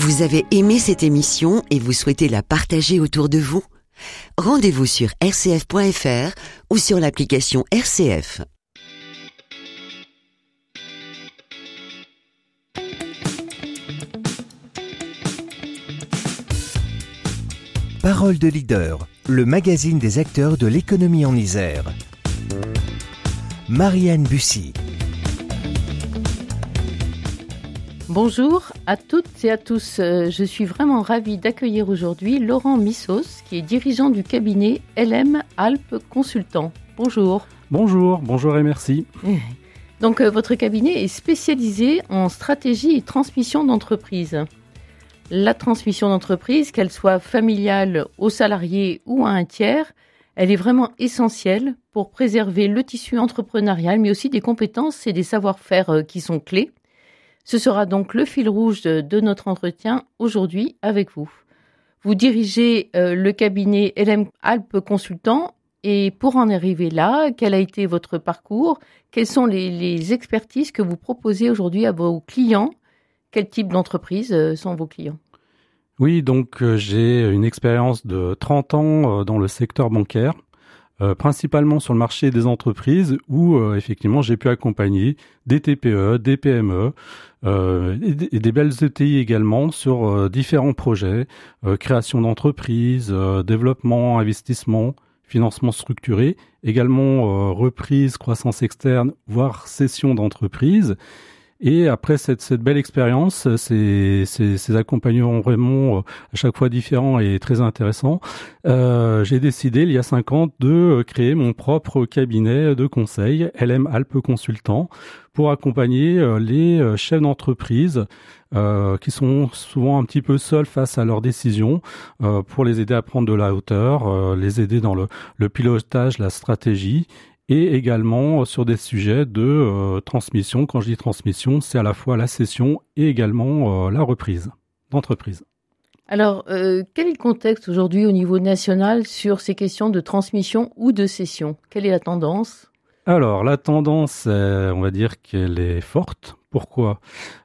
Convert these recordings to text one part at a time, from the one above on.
Vous avez aimé cette émission et vous souhaitez la partager autour de vous ? Rendez-vous sur rcf.fr ou sur l'application RCF. Parole de leader, le magazine des acteurs de l'économie en Isère. Marianne Bussy. Bonjour à toutes et à tous. Je suis vraiment ravie d'accueillir aujourd'hui Laurent Missos, qui est dirigeant du cabinet LM Alpes Consultants. Bonjour. Bonjour et merci. Donc, votre cabinet est spécialisé en stratégie et transmission d'entreprise. La transmission d'entreprise, qu'elle soit familiale aux salariés ou à un tiers, elle est vraiment essentielle pour préserver le tissu entrepreneurial, mais aussi des compétences et des savoir-faire qui sont clés. Ce sera donc le fil rouge de notre entretien aujourd'hui avec vous. Vous dirigez le cabinet LM Alpes Consultants et pour en arriver là, quel a été votre parcours ? Quelles sont les expertises que vous proposez aujourd'hui à vos clients ? Quel type d'entreprise sont vos clients ? Oui, donc j'ai une expérience de 30 ans dans le secteur bancaire, principalement sur le marché des entreprises où effectivement j'ai pu accompagner des TPE, des PME et des belles ETI également sur différents projets, création d'entreprises, développement, investissement, financement structuré, également reprise, croissance externe, voire cession d'entreprise. Et après cette belle expérience, ces accompagnements vraiment à chaque fois différents et très intéressants, j'ai décidé il y a 5 ans de créer mon propre cabinet de conseil, LM Alpes Consultants, pour accompagner les chefs d'entreprise qui sont souvent un petit peu seuls face à leurs décisions, pour les aider à prendre de la hauteur, les aider dans le pilotage, la stratégie, et également sur des sujets de transmission. Quand je dis transmission, c'est à la fois la cession et également la reprise d'entreprise. Alors, quel est le contexte aujourd'hui au niveau national sur ces questions de transmission ou de cession ? Quelle est la tendance ? Alors, la tendance, on va dire qu'elle est forte. Pourquoi ?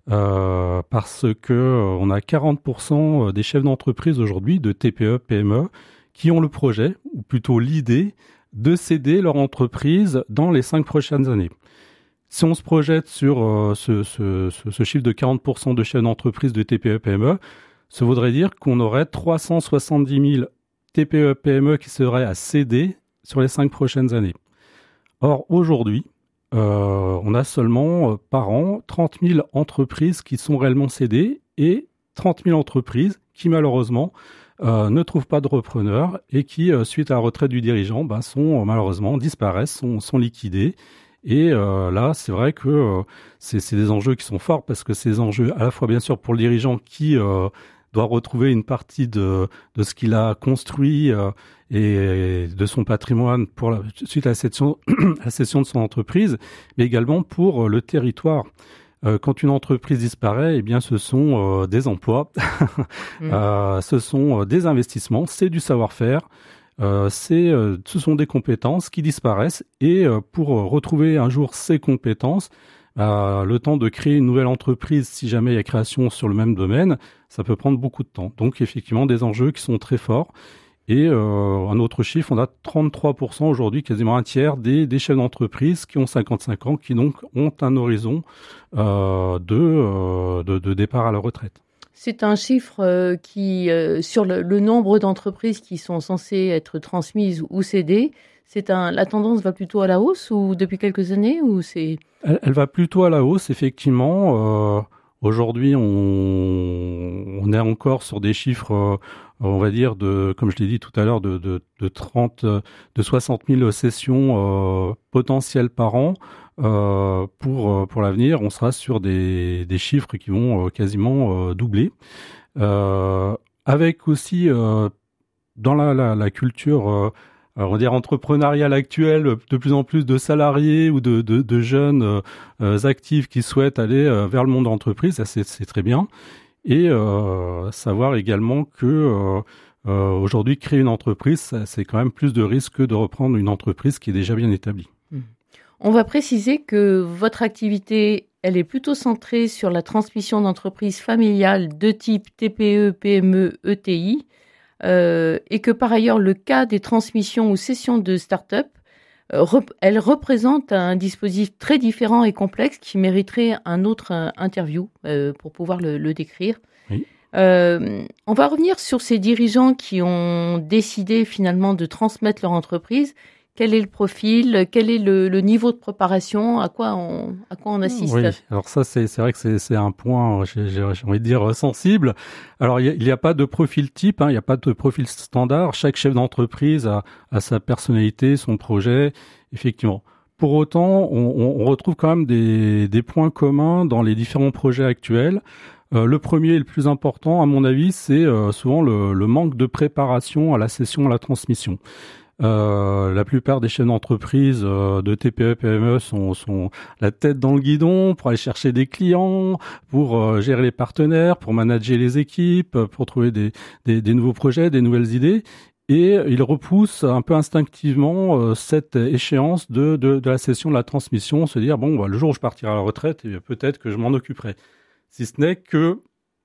Parce que on a 40% des chefs d'entreprise aujourd'hui, de TPE, PME, qui ont le projet, ou plutôt l'idée, de céder leur entreprise dans les 5 prochaines années. Si on se projette sur ce chiffre de 40% de chefs d'entreprise de TPE-PME, ça voudrait dire qu'on aurait 370 000 TPE-PME qui seraient à céder sur les 5 prochaines années. Or, aujourd'hui, on a seulement par an 30 000 entreprises qui sont réellement cédées et 30 000 entreprises qui, malheureusement, ne trouvent pas de repreneurs et qui, suite à la retraite du dirigeant, sont malheureusement disparaissent, sont liquidés. Et là, c'est vrai que c'est des enjeux qui sont forts parce que c'est des enjeux à la fois bien sûr pour le dirigeant qui doit retrouver une partie de ce qu'il a construit et de son patrimoine suite à la cession de son entreprise, mais également pour le territoire. Quand une entreprise disparaît, eh bien, ce sont des emplois, ce sont des investissements, c'est du savoir-faire, ce sont des compétences qui disparaissent. Et pour retrouver un jour ces compétences, le temps de créer une nouvelle entreprise, si jamais il y a création sur le même domaine, ça peut prendre beaucoup de temps. Donc, effectivement, des enjeux qui sont très forts. Et un autre chiffre, on a 33% aujourd'hui, quasiment un tiers des chefs d'entreprise qui ont 55 ans, qui donc ont un horizon de départ à la retraite. C'est un chiffre qui, sur le nombre d'entreprises qui sont censées être transmises ou cédées, la tendance va plutôt à la hausse ou depuis quelques années ou c'est... Elle va plutôt à la hausse, effectivement. Aujourd'hui, on est encore sur des chiffres, on va dire, comme je l'ai dit tout à l'heure, de 60 000 sessions potentielles par an. Pour l'avenir, on sera sur des chiffres qui vont quasiment doubler. Avec aussi, dans la culture on va dire entrepreneuriale actuelle, de plus en plus de salariés ou de jeunes actifs qui souhaitent aller vers le monde de l'entreprise, ça c'est très bien. Et savoir également que aujourd'hui créer une entreprise, c'est quand même plus de risques que de reprendre une entreprise qui est déjà bien établie. On va préciser que votre activité elle est plutôt centrée sur la transmission d'entreprises familiales de type TPE, PME, ETI, et que par ailleurs, le cas des transmissions ou cessions de start-up, elle représente un dispositif très différent et complexe qui mériterait un autre interview pour pouvoir le décrire. Oui. On va revenir sur ces dirigeants qui ont décidé finalement de transmettre leur entreprise. Quel est le profil? Quel est le niveau de préparation? À quoi on assiste? Oui, alors ça, c'est vrai que c'est un point, j'ai envie de dire, sensible. Alors, il y a pas de profil type, il y a pas de profil standard. Chaque chef d'entreprise a sa personnalité, son projet, effectivement. Pour autant, on retrouve quand même des points communs dans les différents projets actuels. Le premier et le plus important, à mon avis, c'est souvent le manque de préparation à la cession, à la transmission. La plupart des chefs d'entreprise de TPE, PME sont la tête dans le guidon pour aller chercher des clients, pour gérer les partenaires, pour manager les équipes, pour trouver des nouveaux projets, des nouvelles idées. Et ils repoussent un peu instinctivement cette échéance de la cession, de la transmission, se dire bon, le jour où je partirai à la retraite, peut-être que je m'en occuperai. Si ce n'est que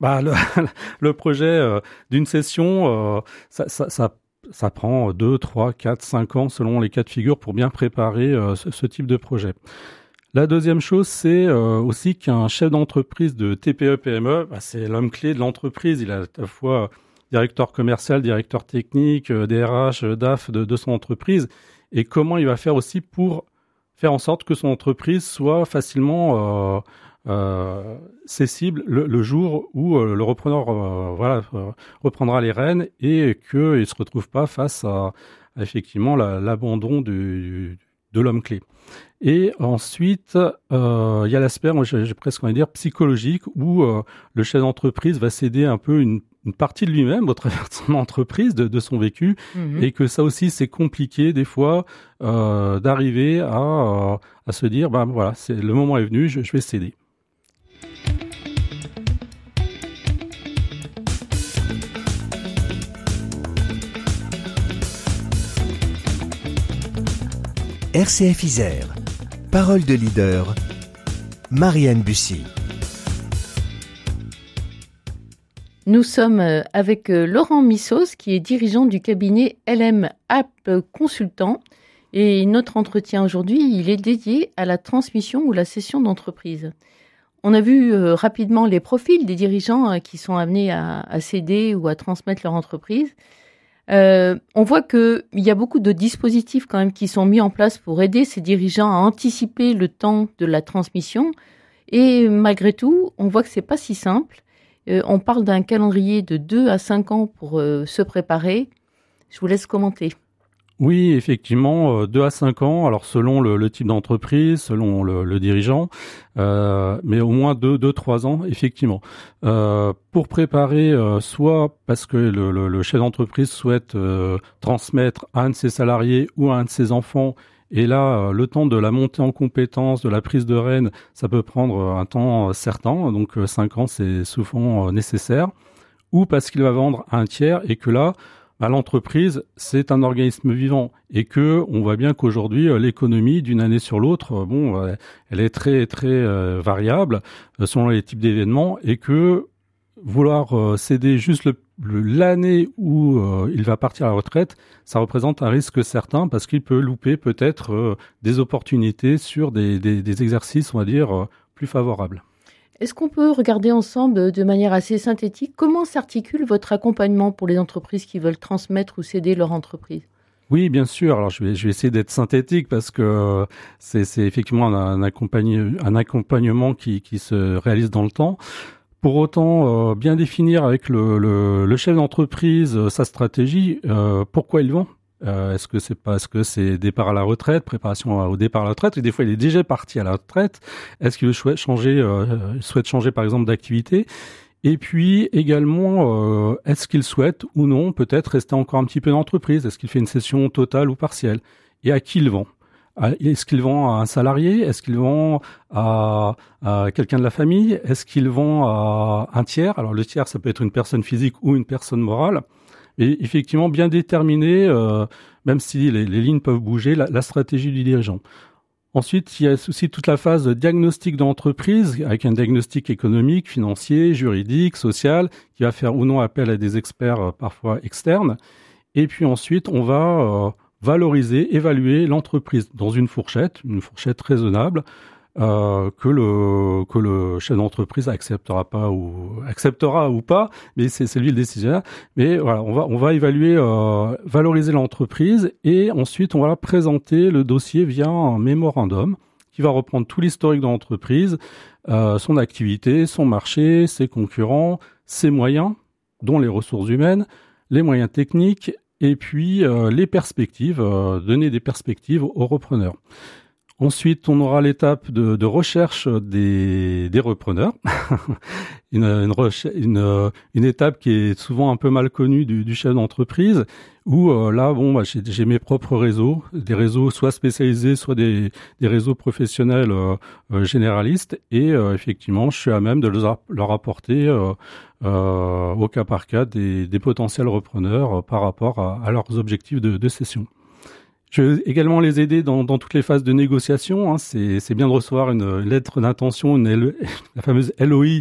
le projet d'une cession, ça prend 2, 3, 4, 5 ans selon les cas de figure pour bien préparer ce type de projet. La deuxième chose, c'est aussi qu'un chef d'entreprise de TPE-PME, c'est l'homme clé de l'entreprise. Il est à la fois directeur commercial, directeur technique, DRH, DAF de son entreprise. Et comment il va faire aussi pour faire en sorte que son entreprise soit facilement cessible le jour où le repreneur reprendra les rênes et qu'il ne se retrouve pas face à effectivement l'abandon de l'homme clé. Et ensuite, il y a l'aspect, moi j'ai presque envie de dire, psychologique, où le chef d'entreprise va céder un peu une partie de lui-même au travers de son entreprise, de son vécu, et que ça aussi c'est compliqué des fois d'arriver à se dire, c'est le moment est venu, je vais céder. RCF Isère, parole de leader, Marianne Bussy. Nous sommes avec Laurent Missos, qui est dirigeant du cabinet LM App Consultant. Et notre entretien aujourd'hui, il est dédié à la transmission ou la cession d'entreprise. On a vu rapidement les profils des dirigeants qui sont amenés à céder ou à transmettre leur entreprise. On voit qu'il y a beaucoup de dispositifs quand même qui sont mis en place pour aider ces dirigeants à anticiper le temps de la transmission. Et malgré tout, on voit que c'est pas si simple. On parle d'un calendrier de 2 à 5 ans pour se préparer. Je vous laisse commenter. Oui, effectivement, 2 à 5 ans, alors selon le type d'entreprise, selon le dirigeant, mais au moins 2-3 ans, effectivement. Pour préparer, soit parce que le chef d'entreprise souhaite transmettre à un de ses salariés ou à un de ses enfants, et là, le temps de la montée en compétence, de la prise de rêne, ça peut prendre un temps certain, donc 5 ans, c'est souvent nécessaire, ou parce qu'il va vendre à un tiers et que là, l'entreprise, c'est un organisme vivant et que on voit bien qu'aujourd'hui l'économie d'une année sur l'autre, elle est très très variable selon les types d'événements et que vouloir céder juste l'année où il va partir à la retraite, ça représente un risque certain parce qu'il peut louper peut-être des opportunités sur des exercices, on va dire, plus favorables. Est-ce qu'on peut regarder ensemble de manière assez synthétique comment s'articule votre accompagnement pour les entreprises qui veulent transmettre ou céder leur entreprise ? Oui, bien sûr. Alors, je vais essayer d'être synthétique parce que c'est effectivement un accompagnement qui se réalise dans le temps. Pour autant, bien définir avec le chef d'entreprise sa stratégie, pourquoi il vend. Est-ce que c'est parce que c'est départ à la retraite, préparation au départ à la retraite, et des fois il est déjà parti à la retraite. Est-ce qu'il souhaite changer par exemple d'activité? Et puis également, est-ce qu'il souhaite ou non peut-être rester encore un petit peu dans l'entreprise? Est-ce qu'il fait une cession totale ou partielle? Et à qui il vend? Est-ce qu'il vend à un salarié? Est-ce qu'il vend à quelqu'un de la famille? Est-ce qu'il vend à un tiers? Alors le tiers, ça peut être une personne physique ou une personne morale. Et effectivement, bien déterminer, même si les lignes peuvent bouger, la stratégie du dirigeant. Ensuite, il y a aussi toute la phase de diagnostic d'entreprise, avec un diagnostic économique, financier, juridique, social, qui va faire ou non appel à des experts parfois externes. Et puis ensuite, on va valoriser, évaluer l'entreprise dans une fourchette raisonnable, que le chef d'entreprise acceptera ou pas, mais c'est lui le décisionnaire. Mais voilà, on va évaluer, valoriser l'entreprise, et ensuite on va présenter le dossier via un mémorandum qui va reprendre tout l'historique de l'entreprise, son activité, son marché, ses concurrents, ses moyens, dont les ressources humaines, les moyens techniques, et puis les perspectives, donner des perspectives aux repreneurs. Ensuite, on aura l'étape de recherche des repreneurs, une étape qui est souvent un peu mal connue du chef d'entreprise, où là, j'ai mes propres réseaux, des réseaux soit spécialisés, soit des réseaux professionnels généralistes, et effectivement, je suis à même de leur apporter au cas par cas des potentiels repreneurs par rapport à leurs objectifs de cession. Je vais également les aider dans toutes les phases de négociation. C'est bien de recevoir une lettre d'intention, la fameuse LOI,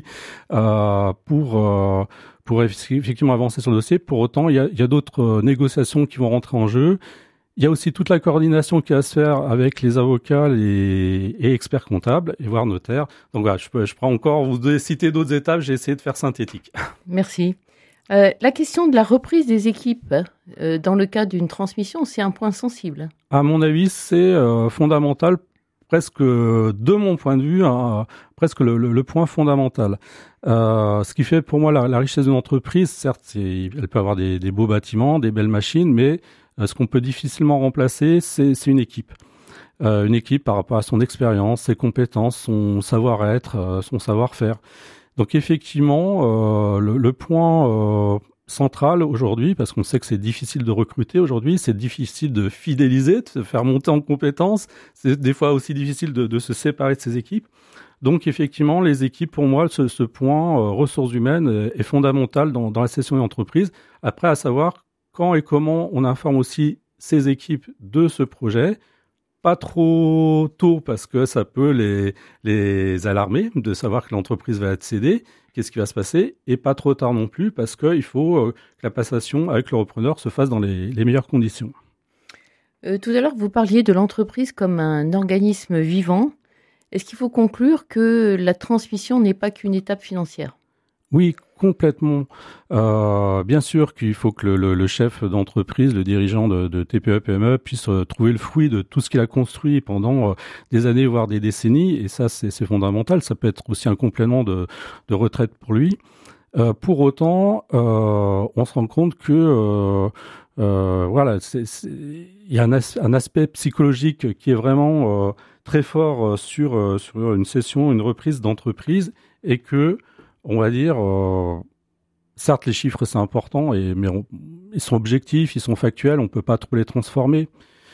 pour effectivement avancer sur le dossier. Pour autant, il y a d'autres négociations qui vont rentrer en jeu. Il y a aussi toute la coordination qui va se faire avec les avocats et experts comptables, et voire notaires. Donc voilà, je prends encore, vous devez citer d'autres étapes, j'ai essayé de faire synthétique. Merci. La question de la reprise des équipes dans le cadre d'une transmission, c'est un point sensible. À mon avis, c'est fondamental, presque de mon point de vue, presque le point fondamental. Ce qui fait pour moi la richesse d'une entreprise, certes, elle peut avoir des beaux bâtiments, des belles machines, mais ce qu'on peut difficilement remplacer, c'est une équipe. Une équipe par rapport à son expérience, ses compétences, son savoir-être, son savoir-faire. Donc effectivement, le point central aujourd'hui, parce qu'on sait que c'est difficile de recruter aujourd'hui, c'est difficile de fidéliser, de se faire monter en compétences, c'est des fois aussi difficile de se séparer de ses équipes. Donc effectivement, les équipes, pour moi, ce point ressources humaines est fondamental dans la cession d'entreprise. Après, à savoir quand et comment on informe aussi ces équipes de ce projet. Pas trop tôt parce que ça peut les alarmer de savoir que l'entreprise va être cédée, qu'est-ce qui va se passer, et pas trop tard non plus parce qu'il faut que la passation avec le repreneur se fasse dans les meilleures conditions. Tout à l'heure, vous parliez de l'entreprise comme un organisme vivant. Est-ce qu'il faut conclure que la transmission n'est pas qu'une étape financière ? Oui, complètement. Bien sûr qu'il faut que le chef d'entreprise, le dirigeant de TPE-PME puisse trouver le fruit de tout ce qu'il a construit pendant des années, voire des décennies. Et ça, c'est fondamental. Ça peut être aussi un complément de retraite pour lui. Pour autant, on se rend compte que voilà, il y a un aspect psychologique qui est vraiment très fort sur une cession, une reprise d'entreprise, et que on va dire, certes les chiffres c'est important, mais ils sont objectifs, ils sont factuels, on peut pas trop les transformer.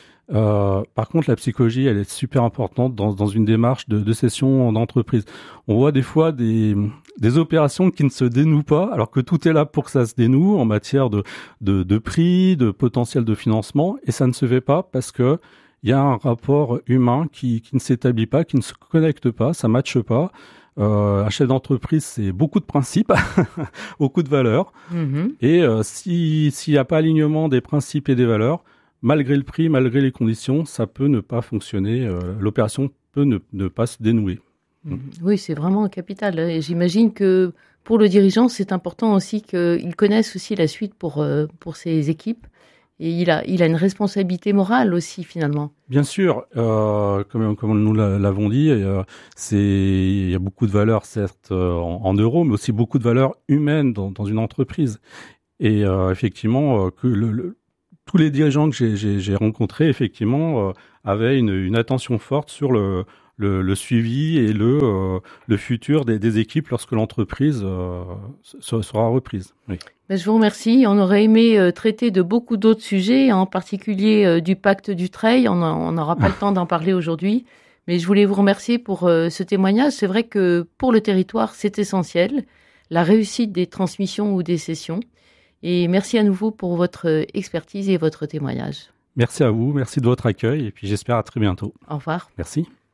Par contre, la psychologie, elle est super importante dans une démarche de cession d'entreprise. On voit des fois des opérations qui ne se dénouent pas, alors que tout est là pour que ça se dénoue en matière de prix, de potentiel de financement, et ça ne se fait pas parce que il y a un rapport humain qui ne s'établit pas, qui ne se connecte pas, ça matche pas. Un chef d'entreprise, c'est beaucoup de principes, beaucoup de valeurs. Mm-hmm. Et s'il n'y a pas alignement des principes et des valeurs, malgré le prix, malgré les conditions, ça peut ne pas fonctionner. L'opération peut ne pas se dénouer. Mm-hmm. Oui, c'est vraiment capital. Et j'imagine que pour le dirigeant, c'est important aussi qu'il connaisse aussi la suite pour ses équipes. Et il a une responsabilité morale aussi, finalement. Bien sûr, comme nous l'avons dit, il y a beaucoup de valeurs, certes, en euros, mais aussi beaucoup de valeurs humaines dans une entreprise. Et effectivement, que tous les dirigeants que j'ai rencontrés, effectivement, avaient une attention forte sur le suivi et le futur des équipes lorsque l'entreprise sera reprise. Oui. Je vous remercie. On aurait aimé traiter de beaucoup d'autres sujets, en particulier du pacte Dutreil. On n'aura pas le temps d'en parler aujourd'hui, mais je voulais vous remercier pour ce témoignage. C'est vrai que pour le territoire, c'est essentiel, la réussite des transmissions ou des cessions. Et merci à nouveau pour votre expertise et votre témoignage. Merci à vous, merci de votre accueil et puis j'espère à très bientôt. Au revoir. Merci.